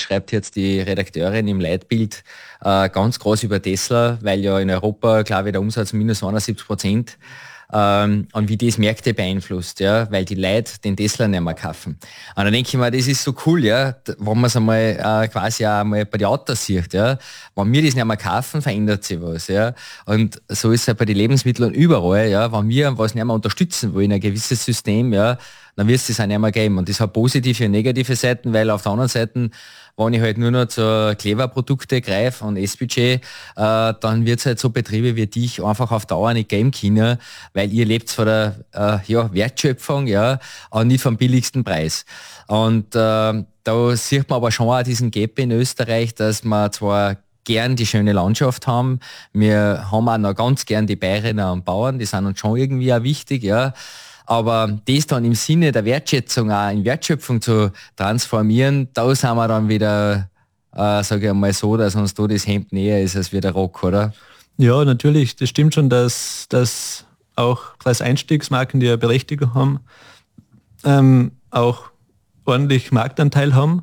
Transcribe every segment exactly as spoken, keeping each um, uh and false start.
schreibt jetzt die Redakteurin im Leitbild äh, ganz groß über Tesla, weil ja in Europa, glaube ich, der Umsatz minus einundsiebzig Prozent ähm, und wie das Märkte beeinflusst, ja, weil die Leute den Tesla nicht mehr kaufen. Und dann denke ich mir, das ist so cool, ja, wenn man es einmal äh, quasi auch mal bei den Autos sieht, ja. Wenn wir das nicht mehr kaufen, verändert sich was, ja. Und so ist es halt bei den Lebensmitteln überall, ja. Wenn wir was nicht mehr unterstützen wollen, ein gewisses System, ja, dann wird es das auch nicht mehr geben. Und das hat positive und negative Seiten, weil auf der anderen Seite, wenn ich halt nur noch zu Clever-Produkte greife und S-Budget, äh, dann wird es halt so Betriebe wie dich einfach auf Dauer nicht geben können, weil ihr lebt von der äh, ja, Wertschöpfung, ja, aber nicht vom billigsten Preis. Und äh, da sieht man aber schon auch diesen Gap in Österreich, dass man zwar gern die schöne Landschaft haben, wir haben auch noch ganz gern die Bäuerinnen und Bauern, die sind uns schon irgendwie auch wichtig, ja. Aber das dann im Sinne der Wertschätzung auch in Wertschöpfung zu transformieren, da sind wir dann wieder, äh, sage ich einmal so, dass uns da das Hemd näher ist als wie der Rock, oder? Ja, natürlich. Das stimmt schon, dass, dass auch Preiseinstiegsmarken, die eine Berechtigung haben, ähm, auch ordentlich Marktanteil haben.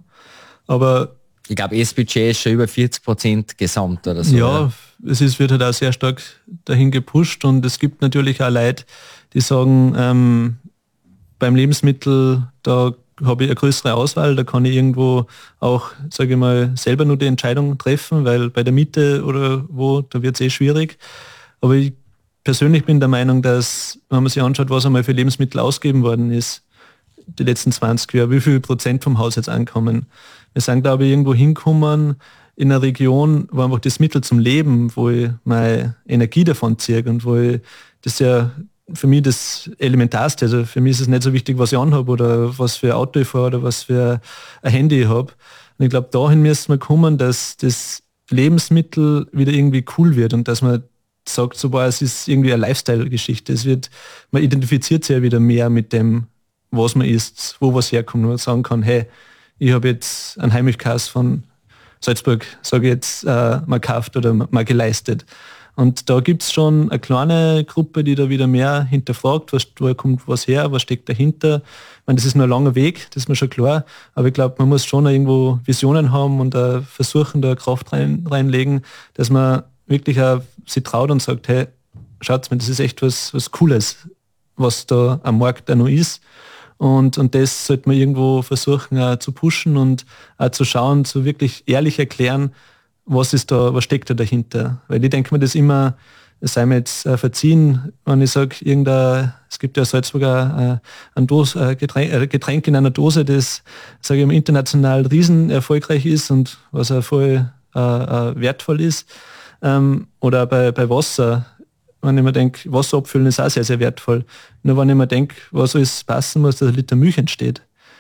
Aber ich glaube, S-Budget ist schon über vierzig Prozent gesamt oder so. Ja, ja. Es ist, wird halt auch sehr stark dahin gepusht und es gibt natürlich auch Leute, die sagen, ähm, beim Lebensmittel, da habe ich eine größere Auswahl, da kann ich irgendwo auch, sage ich mal, selber nur die Entscheidung treffen, weil bei der Miete oder wo, da wird es eh schwierig. Aber ich persönlich bin der Meinung, dass, wenn man sich anschaut, was einmal für Lebensmittel ausgegeben worden ist, die letzten zwanzig Jahre, wie viel Prozent vom Haus jetzt ankommen. Wir sind, glaube ich, irgendwo hinkommen in einer Region, wo einfach das Mittel zum Leben, wo ich meine Energie davon ziehe und wo ich das ja für mich das Elementarste, also für mich ist es nicht so wichtig, was ich anhabe oder was für ein Auto ich fahre oder was für ein Handy ich habe. Und ich glaube, dahin müssen wir kommen, dass das Lebensmittel wieder irgendwie cool wird und dass man sagt, so boah, es ist irgendwie eine Lifestyle-Geschichte. Es wird, man identifiziert sich ja wieder mehr mit dem, was man isst, wo was herkommt und man sagen kann, hey, ich habe jetzt einen Heimilchkäse von Salzburg, sage ich jetzt, äh, mal gekauft oder mal geleistet. Und da gibt es schon eine kleine Gruppe, die da wieder mehr hinterfragt, was, wo kommt was her, was steckt dahinter. Ich meine, das ist nur ein langer Weg, das ist mir schon klar, aber ich glaube, man muss schon irgendwo Visionen haben und uh, versuchen, da Kraft rein, reinlegen, dass man wirklich auch sich traut und sagt, hey, schaut mal, das ist echt was, was Cooles, was da am Markt da noch ist. Und, und das sollte man irgendwo versuchen auch zu pushen und auch zu schauen, zu wirklich ehrlich erklären, was ist da, was steckt da dahinter. Weil ich denke mir das immer, es sei mir jetzt äh, verziehen, wenn ich sage, irgendein, es gibt ja Salzburger äh, ein Dose, äh, Getränk, äh, Getränk in einer Dose, das, sage ich mal, international riesen erfolgreich ist und was auch voll äh, äh, wertvoll ist. Ähm, oder bei, bei Wasser, wenn ich mir denke, Wasser abfüllen ist auch sehr, sehr wertvoll. Nur wenn ich mir denke, was alles passen muss, dass ein Liter Milch entsteht.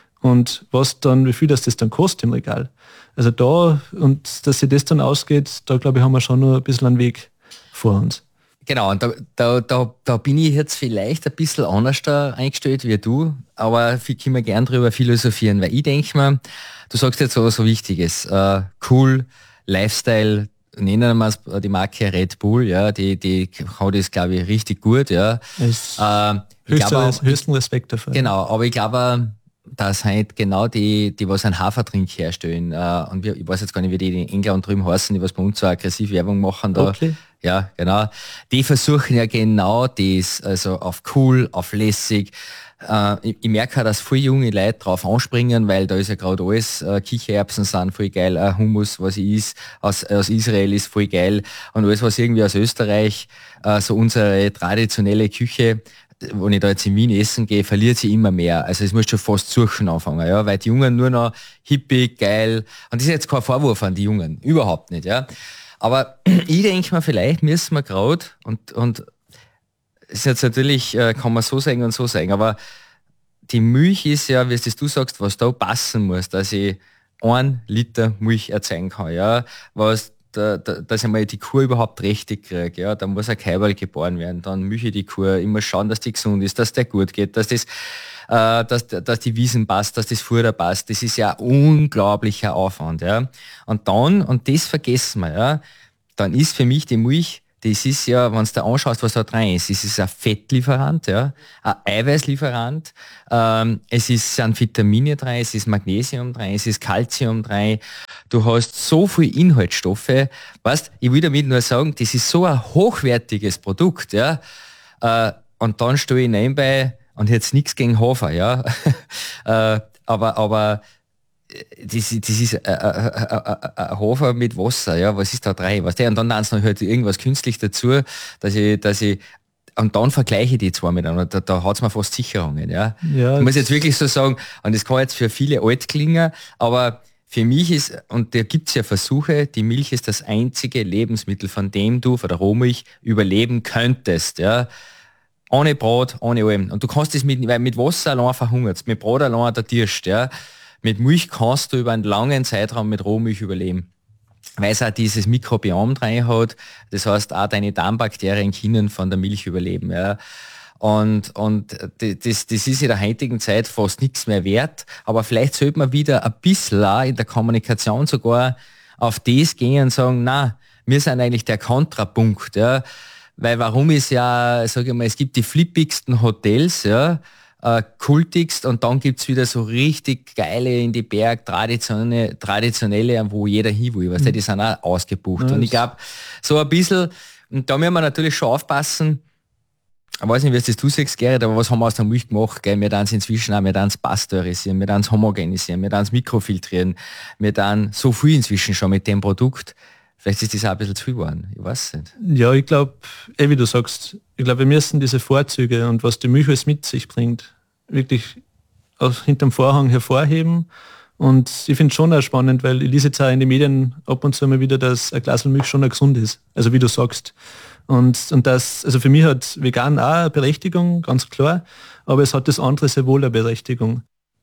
Und was dann, wie viel das, das dann kostet im Regal. Also da, und dass sich das dann ausgeht, da glaube ich, haben wir schon noch ein bisschen einen Weg vor uns. Genau, und da, da, da, da bin ich jetzt vielleicht ein bisschen anders da eingestellt wie du, aber ich kann mir gern drüber philosophieren, weil ich denke mir, du sagst jetzt so was so Wichtiges, äh, cool, Lifestyle, nennen wir es die Marke Red Bull, ja, die, die hat das, glaube ich, richtig gut, ja. Es Äh, höchster, glaube, höchsten Respekt dafür. Genau, aber ich glaube, dass halt genau die, die was einen Hafertrink herstellen, äh, und wir, ich weiß jetzt gar nicht, wie die in England drüben heißen, die was bei uns so aggressiv Werbung machen da. Okay. Ja, genau. Die versuchen ja genau das, also auf cool, auf lässig. Äh, ich, ich merke auch, dass viele junge Leute drauf anspringen, weil da ist ja gerade alles, äh, Kichererbsen sind voll geil, äh, Hummus, was ich is, aus, aus Israel ist voll geil und alles, was irgendwie aus Österreich, äh, so unsere traditionelle Küche, wenn ich da jetzt in Wien essen gehe, verliert sie immer mehr. Also es muss schon fast suchen anfangen, ja, weil die Jungen nur noch hippie, geil, und das ist jetzt kein Vorwurf an die Jungen, überhaupt nicht, ja. Aber ich denke mir, vielleicht müssen wir gerade, und, und es ist jetzt natürlich, äh, kann man so sagen und so sagen, aber die Milch ist ja, wie es du sagst, was da passen muss, dass ich ein Liter Milch erzeugen kann, ja, was Da, da, dass ich mal die Kuh überhaupt richtig kriege, ja, da muss ein Kälberl geboren werden, dann milche ich die Kuh, immer schauen, dass die gesund ist, dass der gut geht, dass das, äh, dass, dass die Wiesen passt, dass das Futter passt, das ist ja ein unglaublicher Aufwand, ja. Und dann, und das vergessen wir, ja, dann ist für mich die Milch das ist ja, wenn du da anschaust, was da drin ist, es ist ein Fettlieferant, ja, ein Eiweißlieferant, ähm, es ist, sind Vitamine drin, es ist Magnesium drin, es ist Calcium drin, du hast so viele Inhaltsstoffe, weißt, ich will damit nur sagen, das ist so ein hochwertiges Produkt, ja, äh, und dann stehe ich nebenbei und jetzt nichts gegen Hafer, ja, äh, aber, aber Das, das ist ein Hafer mit Wasser, ja, was ist da drin? Was der? Und dann tanzt noch halt irgendwas künstlich dazu, dass ich, dass ich, und dann vergleiche ich die zwei miteinander, da, da hat es mir fast Sicherungen, ja. ja ich muss jetzt wirklich so sagen, und das kann jetzt für viele alt klingen, aber für mich ist, und da gibt es ja Versuche, die Milch ist das einzige Lebensmittel, von dem du, von der Rohmilch, überleben könntest, ja. Ohne Brot, ohne allem. Und du kannst das mit, weil mit Wasser allein verhungert, mit Brot allein der Durst, ja. Mit Milch kannst du über einen langen Zeitraum mit Rohmilch überleben, weil es auch dieses Mikrobiom drin hat. Das heißt, auch deine Darmbakterien können von der Milch überleben. Ja. Und, und das, das ist in der heutigen Zeit fast nichts mehr wert, aber vielleicht sollte man wieder ein bisschen auch in der Kommunikation sogar auf das gehen und sagen, na, wir sind eigentlich der Kontrapunkt. Ja. Weil warum ist ja, sage ich mal, es gibt die flippigsten Hotels, ja, Uh, kultigst und dann gibt es wieder so richtig geile in die Berg, traditionelle, traditionelle wo jeder hin will, weißt du, die sind auch ausgebucht. Ja, und ich glaube, so ein bisschen, und da müssen wir natürlich schon aufpassen, ich weiß nicht, wie es das du sagst, Gerrit, aber was haben wir aus der Milch gemacht? Gell? Wir dann es inzwischen auch, wir dann es pasteurisieren, wir dann es homogenisieren, wir dann es mikrofiltrieren, wir dann so viel inzwischen schon mit dem Produkt. Vielleicht ist das auch ein bisschen zu viel geworden, ich weiß nicht. Ja, ich glaube, eh wie du sagst, ich glaube, wir müssen diese Vorzüge und was die Milch alles mit sich bringt, wirklich aus, hinterm Vorhang hervorheben. Und ich finde es schon auch spannend, weil ich lese jetzt auch in den Medien ab und zu mal wieder, dass ein Glas Milch schon auch gesund ist. Also wie du sagst. Und, und das, also für mich hat vegan auch eine Berechtigung, ganz klar, aber es hat das andere sehr wohl eine Berechtigung.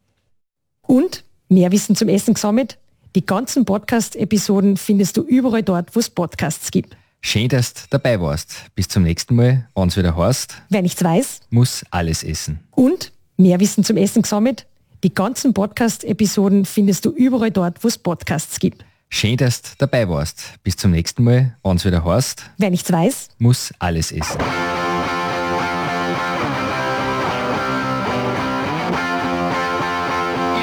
Und mehr Wissen zum Essen gesammelt? Die ganzen Podcast-Episoden findest du überall dort, wo es Podcasts gibt. Schön, dass du dabei warst. Bis zum nächsten Mal, wenn es wieder heißt. Wer nichts weiß, muss alles essen. Und mehr Wissen zum Essen gesammelt? Die ganzen Podcast-Episoden findest du überall dort, wo es Podcasts gibt. Schön, dass du dabei warst. Bis zum nächsten Mal, wenn es wieder heißt. Wer nichts weiß, muss alles essen.